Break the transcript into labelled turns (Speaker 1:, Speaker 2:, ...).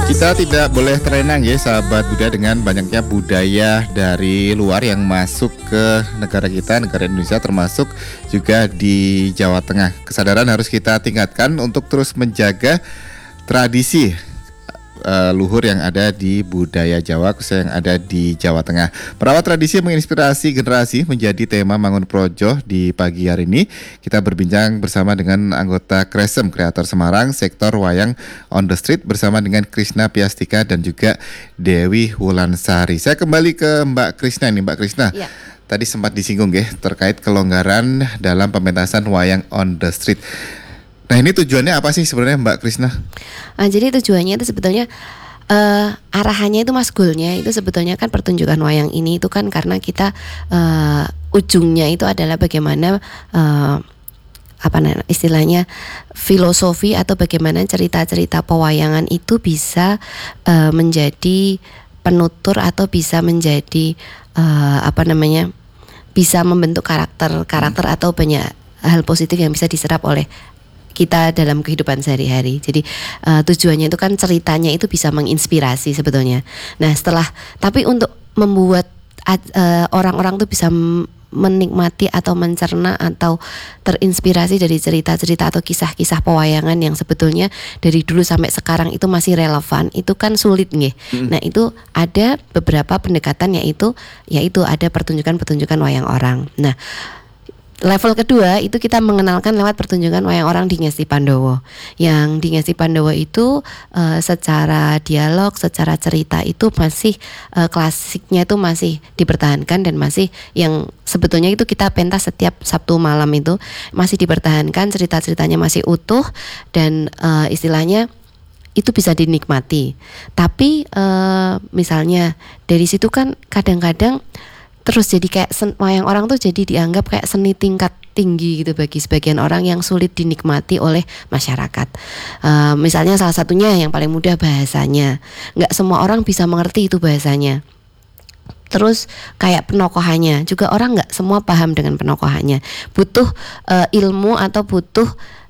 Speaker 1: Kita tidak boleh terenang ya sahabat Buddha dengan banyaknya budaya dari luar yang masuk ke negara kita, negara Indonesia, termasuk juga di Jawa Tengah. Kesadaran harus kita tingkatkan untuk terus menjaga tradisi luhur yang ada di budaya Jawa, khususnya yang ada di Jawa Tengah. Merawat tradisi menginspirasi generasi menjadi tema Mangun Projo di pagi hari ini. Kita berbincang bersama dengan anggota Kresem, Kreator Semarang, sektor wayang on the street, bersama dengan Krishna Piastika dan juga Dewi Wulansari. Saya kembali ke Mbak Krishna nih, Mbak Krishna.
Speaker 2: Ya.
Speaker 1: Tadi sempat disinggung ya terkait kelonggaran dalam pementasan wayang on the street. Nah, ini tujuannya apa sih sebenarnya Mbak Krishna?
Speaker 2: Jadi tujuannya itu sebetulnya arahannya itu mas goalnya itu sebetulnya kan pertunjukan wayang ini itu kan karena kita ujungnya itu adalah bagaimana istilahnya filosofi atau bagaimana cerita-cerita pewayangan itu bisa menjadi penutur atau bisa menjadi bisa membentuk karakter atau banyak hal positif yang bisa diserap oleh kita dalam kehidupan sehari-hari. Jadi tujuannya itu kan ceritanya itu bisa menginspirasi sebetulnya. Nah tapi untuk membuat orang-orang tuh bisa menikmati atau mencerna atau terinspirasi dari cerita-cerita atau kisah-kisah pewayangan yang sebetulnya dari dulu sampai sekarang itu masih relevan, itu kan sulit nggih. Nah itu ada beberapa pendekatan yaitu ada pertunjukan-pertunjukan wayang orang. Nah level kedua itu kita mengenalkan lewat pertunjukan wayang orang di Ngesti Pandowo. Yang di Ngesti Pandowo itu secara dialog, secara cerita itu masih klasiknya itu masih dipertahankan dan masih yang sebetulnya itu kita pentas setiap Sabtu malam itu masih dipertahankan, cerita-ceritanya masih utuh dan istilahnya itu bisa dinikmati. Tapi misalnya dari situ kan kadang-kadang terus jadi kayak wayang orang tuh jadi dianggap kayak seni tingkat tinggi gitu bagi sebagian orang yang sulit dinikmati oleh masyarakat. Misalnya salah satunya yang paling mudah bahasanya, nggak semua orang bisa mengerti itu bahasanya. Terus kayak penokohannya juga orang nggak semua paham dengan penokohannya. Butuh ilmu atau butuh